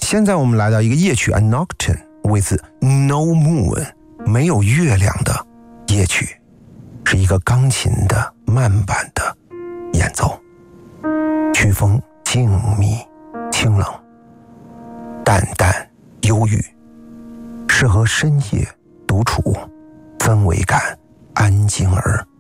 现在我们来到一个夜曲 A Nocturne with No Moon， 没有月亮的夜曲，是一个钢琴的慢板的演奏，曲风静谧清冷，淡淡忧郁，适合深夜独处，氛围感安静而